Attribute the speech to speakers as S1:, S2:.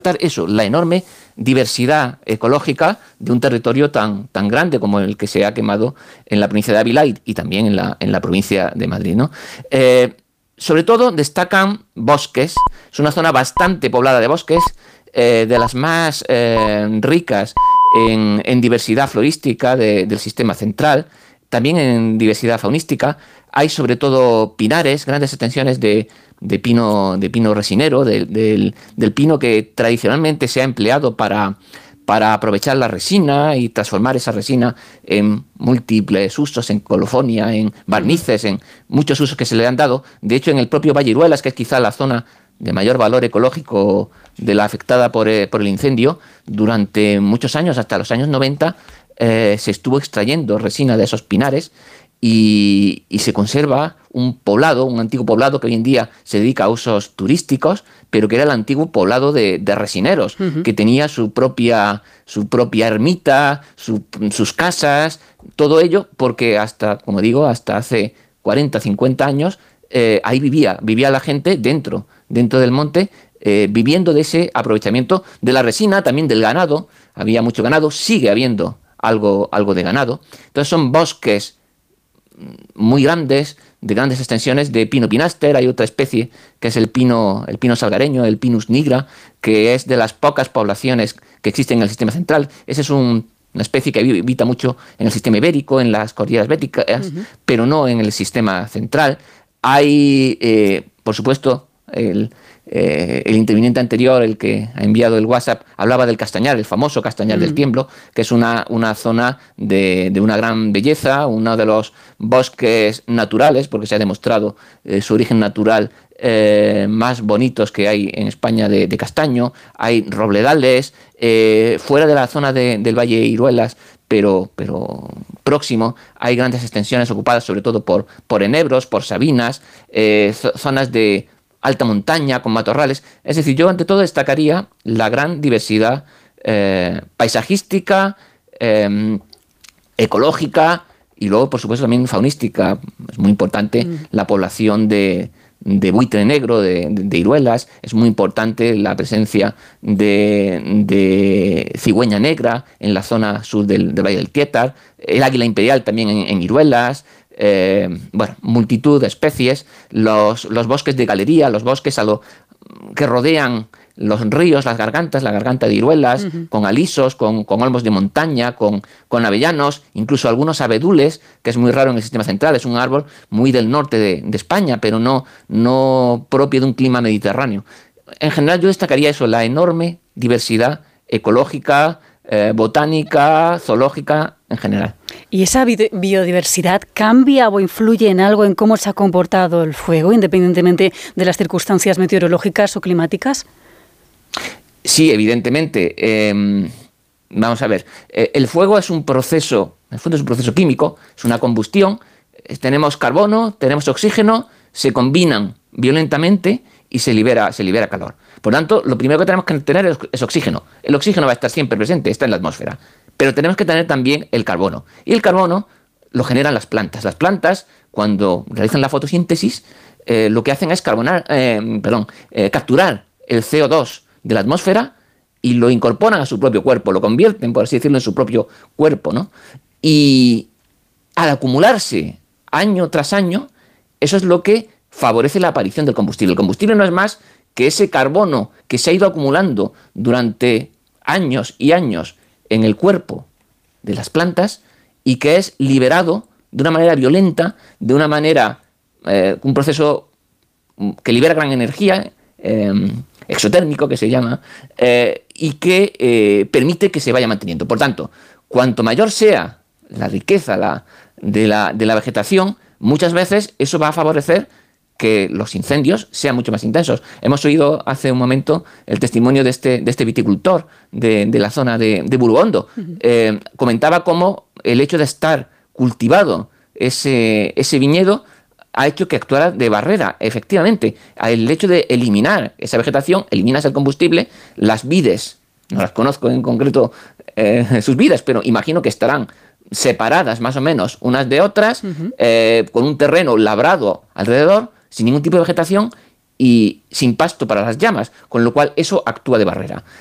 S1: eso, la enorme diversidad ecológica de un territorio tan grande como el que se ha quemado en la provincia de Ávila y también en la provincia de Madrid, ¿no? Sobre todo destacan bosques. Es una zona bastante poblada de bosques, de las más ricas en diversidad florística del sistema central, también en diversidad faunística. Hay sobre todo pinares, grandes extensiones de pino resinero, del pino que tradicionalmente se ha empleado para aprovechar la resina y transformar esa resina en múltiples usos, en colofonia, en barnices, en muchos usos que se le han dado. De hecho, en el propio Valle Iruelas, que es quizá la zona de mayor valor ecológico de la afectada por el incendio, durante muchos años, hasta los años 90, se estuvo extrayendo resina de esos pinares y se conserva un antiguo poblado que hoy en día se dedica a usos turísticos, pero que era el antiguo poblado de resineros, que tenía su propia ermita, sus casas, todo ello, porque como digo, hasta hace 40, 50 años, ahí vivía la gente dentro del monte, viviendo de ese aprovechamiento de la resina, también del ganado. Había mucho ganado, sigue habiendo algo de ganado. Entonces son bosques muy grandes, de grandes extensiones de pino pinaster. Hay otra especie que es el pino salgareño, el Pinus nigra, que es de las pocas poblaciones que existen en el sistema central. Esa es una especie que habita mucho en el sistema ibérico, en las cordilleras béticas, pero no en el sistema central. Hay, por supuesto, el interviniente anterior, el que ha enviado el WhatsApp, hablaba del Castañar, el famoso Castañar del Tiemblo, que es una zona de una gran belleza, uno de los bosques naturales, porque se ha demostrado su origen natural, más bonitos que hay en España de castaño. Hay robledales, fuera de la zona del Valle Iruelas, pero próximo, hay grandes extensiones ocupadas sobre todo por enebros, por sabinas, zonas de alta montaña con matorrales. Es decir, yo ante todo destacaría la gran diversidad paisajística, ecológica y luego, por supuesto, también faunística. Es muy importante la población de buitre negro, de Iruelas. Es muy importante la presencia de cigüeña negra en la zona sur del Valle del Tietar, el águila imperial también en Iruelas. Multitud de especies, los bosques de galería, los bosques que rodean los ríos, la garganta de Iruelas, con alisos, con olmos de montaña, con avellanos, incluso algunos abedules, que es muy raro en el sistema central. Es un árbol muy del norte de España, pero no propio de un clima mediterráneo. En general yo destacaría eso, la enorme diversidad ecológica, botánica, zoológica en general.
S2: ¿Y esa biodiversidad cambia o influye en algo en cómo se ha comportado el fuego, independientemente de las circunstancias meteorológicas o climáticas?
S1: Sí, evidentemente. Vamos a ver. El fuego es un proceso, en el fondo es un proceso químico, es una combustión. Tenemos carbono, tenemos oxígeno, se combinan violentamente y se libera calor. Por tanto, lo primero que tenemos que tener es oxígeno. El oxígeno va a estar siempre presente, está en la atmósfera. Pero tenemos que tener también el carbono. Y el carbono lo generan las plantas. Las plantas, cuando realizan la fotosíntesis, lo que hacen es capturar el CO2 de la atmósfera y lo incorporan a su propio cuerpo, lo convierten, por así decirlo, en su propio cuerpo, ¿no? Y al acumularse año tras año, eso es lo que favorece la aparición del combustible. El combustible no es más que ese carbono que se ha ido acumulando durante años y años en el cuerpo de las plantas y que es liberado de una manera violenta, de una manera, un proceso que libera gran energía, exotérmico que se llama, y que permite que se vaya manteniendo. Por tanto, cuanto mayor sea la riqueza de la vegetación, muchas veces eso va a favorecer que los incendios sean mucho más intensos. Hemos oído hace un momento el testimonio de este viticultor de la zona de Burgondo. Comentaba cómo el hecho de estar cultivado ese viñedo ha hecho que actuara de barrera. Efectivamente, el hecho de eliminar esa vegetación, eliminas el combustible, las vides, no las conozco en concreto sus vidas, pero imagino que estarán separadas más o menos unas de otras, con un terreno labrado alrededor, sin ningún tipo de vegetación, y sin pasto para las llamas, con lo cual eso actúa de barrera.